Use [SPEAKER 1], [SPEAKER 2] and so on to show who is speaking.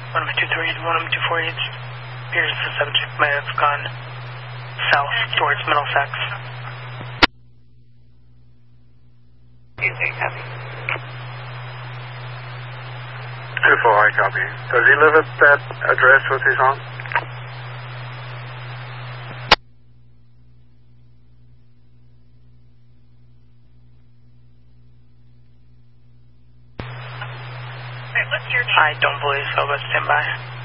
[SPEAKER 1] 123, 124, appears the subject may have gone south towards Middlesex.
[SPEAKER 2] Copy.
[SPEAKER 3] 2-4, I copy. Does he live at that address with his home?
[SPEAKER 2] What's your name?
[SPEAKER 1] I don't believe so, but stand by.